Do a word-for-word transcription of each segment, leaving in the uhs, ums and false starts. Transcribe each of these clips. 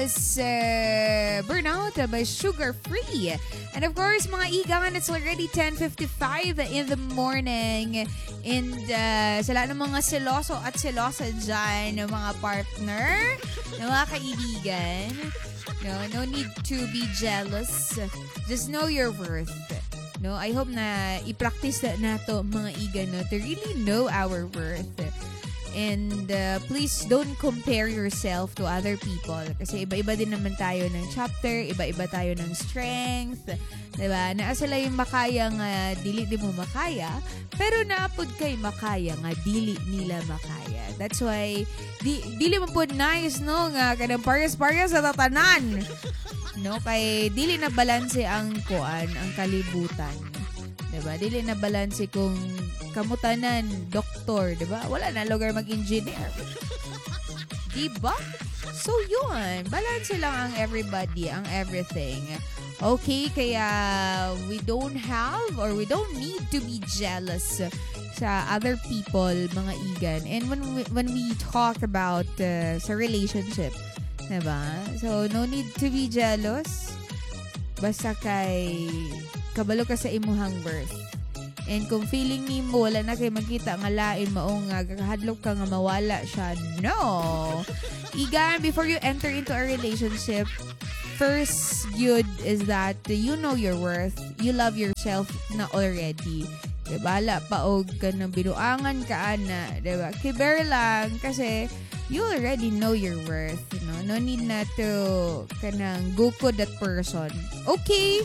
was uh, Burnout by Sugar Free. And of course, mga igan, it's already ten fifty-five in the morning. And uh, sa lahat ng mga seloso at selosa dyan, ng mga partner, ng mga kaibigan, no, no need to be jealous. Just know your worth. No, I hope na i-practice na nato mga igan, no, to really know our worth. And uh, please don't compare yourself to other people. Kasi iba-iba din naman tayo ng chapter, iba-iba tayo ng strength. Diba? Naa sila yung makaya nga dili di mo makaya, pero naapod kay makaya nga dili nila makaya. That's why, di, dili mo po nice, no? Nga kanang pares-pares sa tatanan. No? Kay dili na balanse ang kuan, ang kalibutan. Diba? Dili na balanse kung kamutanan, doktor, diba? Wala na lugar mag-engineer. Diba? So yun, balance lang ang everybody, ang everything. Okay, kaya we don't have or we don't need to be jealous sa other people, mga igan. And when we, when we talk about uh, sa relationship, diba? So no need to be jealous. Basta kay kabalo ka sa imuhang worth. And kung feeling ni mo, wala na kayo magkita nga lain maong nga, kakahadlok ka nga mawala siya. No! Igan, before you enter into a relationship, first good is that you know your worth. You love yourself na already. Diba? Ala, paog ka ng binuangan ka, ana. Diba? Kiber lang kasi you already know your worth. No, no need na to kanang go that person. Okay?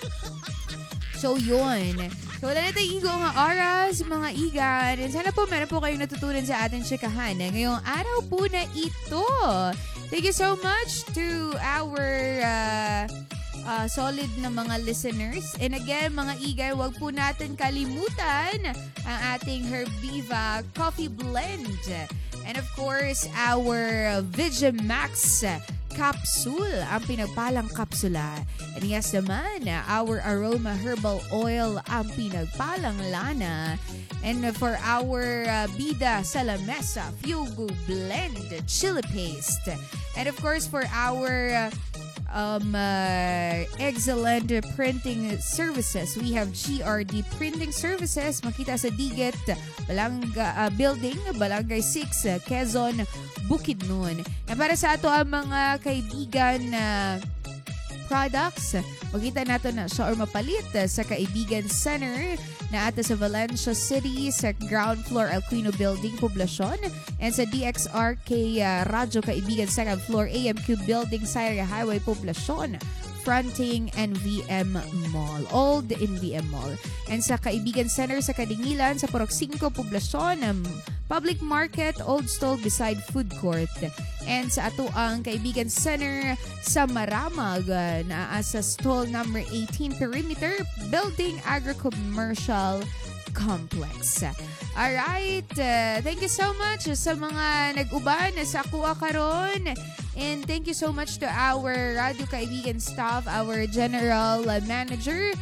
So, yun. So, wala na tayong igo nga oras, mga igan. And sana po meron po kayong natutunan sa ating chikahan ngayong araw po na ito. Thank you so much to our uh, uh, solid na mga listeners. And again, mga igan, wag po natin kalimutan ang ating Herbiva Coffee Blend. And of course, our Vigimax capsule, ang pinagpalang kapsula. And yes naman, our Aroma Herbal Oil, ang pinagpalang lana. And for our uh, Bida sa Lamesa Fugu Blend Chili Paste. And of course, for our uh, um, uh, excellent printing services, we have G R D Printing Services. Makita sa Digit, Balanga, uh, Building, Balangay six, uh, Quezon, Bukidnon. And para sa ato ang mga kaibigan na uh, products, makita nato na siya or mapalit uh, sa Kaibigan Center na ata sa Valencia City, sa ground floor Alquino Building, Poblacion, and sa D X R K uh, Radyo Kaibigan second floor A M Q Building, Sayre Highway, Poblacion, fronting N V M Mall, Old N V M Mall. And sa Kaibigan Center sa Kadingilan, sa Purok cinco, Poblacion, um, Public Market, Old Stall beside Food Court. And sa ato ang Kaibigan Center sa Maramag, uh, na sa stall number eighteen, Perimeter Building, Agro-Commercial Complex. Alright, uh, thank you so much sa mga nag-uban sa Kuha karon. And thank you so much to our Radio Kaibigan staff, our General uh, Manager,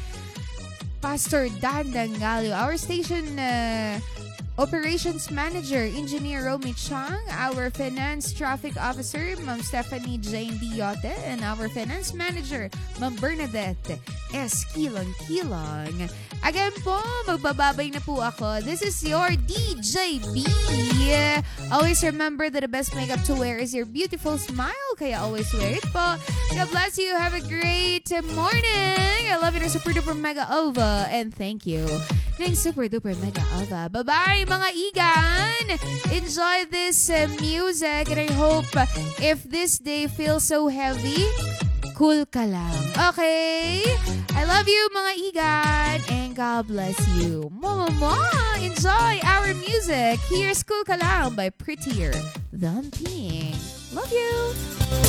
Pastor Dan Dangalio, our station uh, Operations Manager, Engineer Romy Chang, our Finance Traffic Officer, Ma'am Stephanie Jane Diote, and our Finance Manager, Ma'am Bernadette S. Kilong-Kilong. Again po, magbababay na po ako. This is your D J B. Always remember that the best makeup to wear is your beautiful smile, kaya always wear it po. God bless you. Have a great morning. I love you, super duper mega Ova, and thank you. Thanks, super duper mega Ova. Bye-bye, mga igan. Enjoy this uh, music, and I hope uh, if this day feels so heavy, cool ka lang. Okay? I love you, mga igan, and God bless you. Mama, enjoy our music. Here's Cool Ka Lang by Prettier Than Pink. Love you.